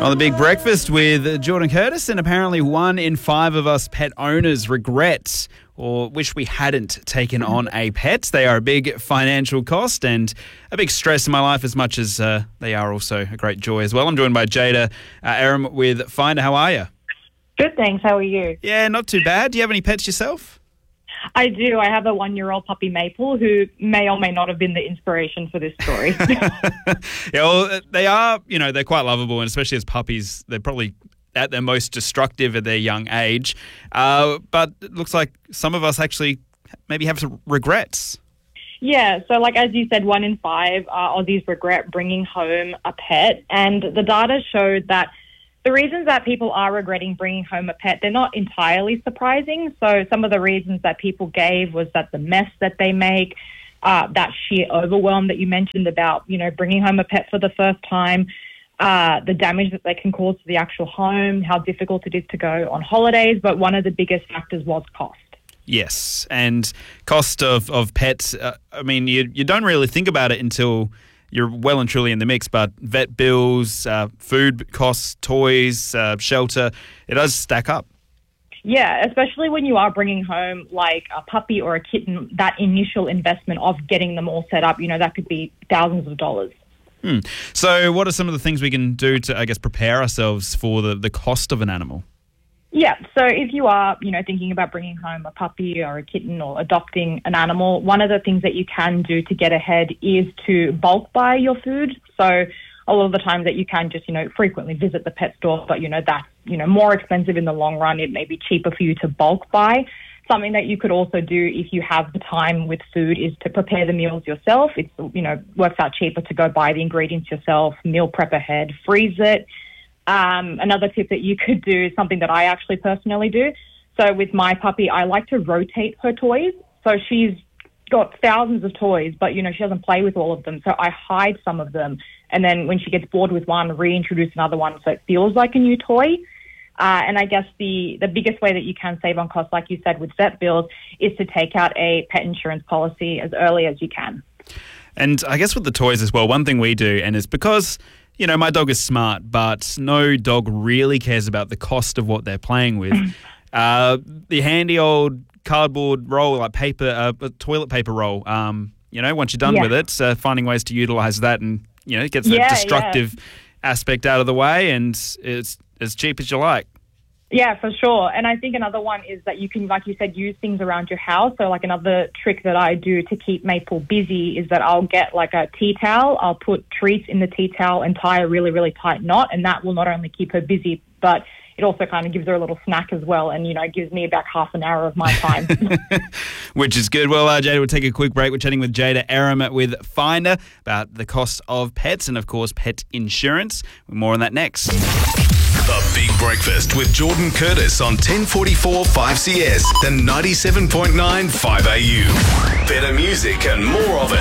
On the Big Breakfast with Jordan Curtis, and apparently 1 in 5 of us pet owners regret or wish we hadn't taken on a pet. They are a big financial cost and a big stress in my life, as much as they are also a great joy as well. I'm joined by Jada Aram with Finder. How are you? Good, thanks. How are you? Yeah, not too bad. Do you have any pets yourself? I do. I have a 1-year-old puppy, Maple, who may or may not have been the inspiration for this story. Yeah, well, they are, they're quite lovable, and especially as puppies, they're probably at their most destructive at their young age. But it looks like some of us actually maybe have some regrets. Yeah, so as you said, 1 in 5 Aussies regret bringing home a pet. And the data showed that the reasons that people are regretting bringing home a pet, they're not entirely surprising. So some of the reasons that people gave was that the mess that they make, that sheer overwhelm that you mentioned about, bringing home a pet for the first time, the damage that they can cause to the actual home, how difficult it is to go on holidays. But one of the biggest factors was cost. Yes, and cost of pets, you don't really think about it until you're well and truly in the mix, but vet bills, food costs, toys, shelter, it does stack up. Yeah, especially when you are bringing home like a puppy or a kitten, that initial investment of getting them all set up, that could be thousands of dollars. So what are some of the things we can do to, prepare ourselves for the cost of an animal? Yeah, so if you are, thinking about bringing home a puppy or a kitten or adopting an animal, one of the things that you can do to get ahead is to bulk buy your food. So a lot of the times that you can just, frequently visit the pet store, but, that's, more expensive in the long run. It may be cheaper for you to bulk buy. Something that you could also do if you have the time with food is to prepare the meals yourself. It's, works out cheaper to go buy the ingredients yourself, meal prep ahead, freeze it. Another tip that you could do is something that I actually personally do. So with my puppy, I like to rotate her toys. So she's got thousands of toys, but, she doesn't play with all of them. So I hide some of them. And then when she gets bored with one, reintroduce another one so it feels like a new toy. And I guess the biggest way that you can save on costs, like you said, with vet bills, is to take out a pet insurance policy as early as you can. And I guess with the toys as well, one thing we do, and it's because my dog is smart, but no dog really cares about the cost of what they're playing with. The handy old cardboard roll, like paper, toilet paper roll, once you're done with it, finding ways to utilise that and, it gets that destructive aspect out of the way, and it's as cheap as you like. Yeah, for sure. And I think another one is that you can, like you said, use things around your house. So another trick that I do to keep Maple busy is that I'll get a tea towel. I'll put treats in the tea towel and tie a really, really tight knot. And that will not only keep her busy, but it also kind of gives her a little snack as well. And, gives me about half an hour of my time. Which is good. Well, Jada, we'll take a quick break. We're chatting with Jada Aram with Finder about the cost of pets and, of course, pet insurance. More on that next. The Big Breakfast with Jordan Curtis on 1044 5CS and 97.9 5AU. Better music and more of it